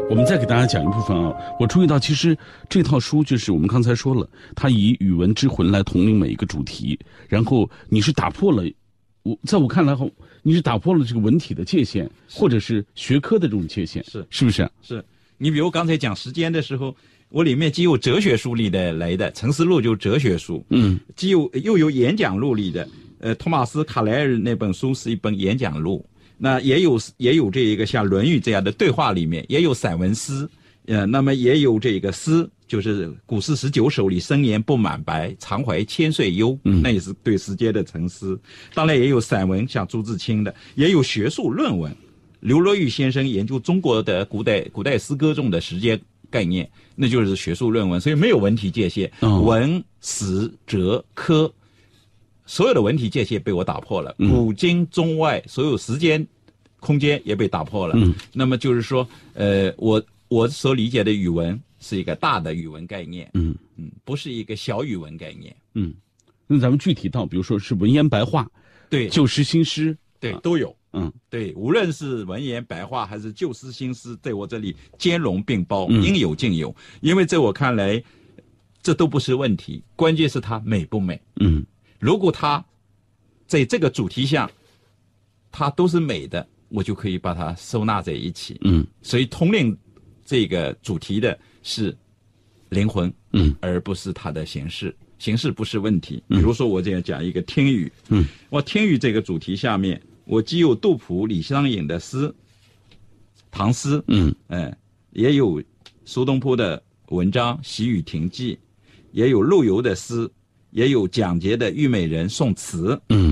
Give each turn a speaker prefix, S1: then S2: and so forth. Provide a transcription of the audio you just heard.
S1: 我们再给大家讲一部分啊。我注意到，其实这套书就是我们刚才说了，它以语文之魂来统领每一个主题，然后你是打破了，在我看来后，你是打破了这个文体的界限，或者是学科的这种界限，是不是？
S2: 是。你比如刚才讲时间的时候，我里面既有哲学书里的来的，陈思路就是哲学书，既又有演讲录里的，托马斯卡莱尔那本书是一本演讲录。那也有这一个像《论语》这样的对话里面，也有散文诗，那么也有这个诗，就是古诗19首里生言不满白，常怀千岁忧，那也是对时间的沉思。当然也有散文，像朱自清的，也有学术论文。刘罗玉先生研究中国的古代诗歌中的时间概念，那就是学术论文，所以没有文体界限，文史哲科。所有的文体界限被我打破了，古今中外所有时间空间也被打破了。那么就是说，我所理解的语文是一个大的语文概念，不是一个小语文概念。
S1: 那咱们具体到，比如说是文言白话，
S2: 对，
S1: 旧诗新诗，
S2: 对，都有。对，无论是文言白话还是旧诗新诗，在我这里兼容并包，应有尽有。因为在我看来，这都不是问题，关键是它美不美。如果它在这个主题上，它都是美的，我就可以把它收纳在一起。所以统领这个主题的是灵魂，而不是它的形式。形式不是问题。比如说我这样讲一个听雨，我听雨这个主题下面，我既有杜甫、李商隐的诗，唐诗，也有苏东坡的文章《喜雨亭记》，也有陆游的诗。也有蒋捷的《虞美人》宋词，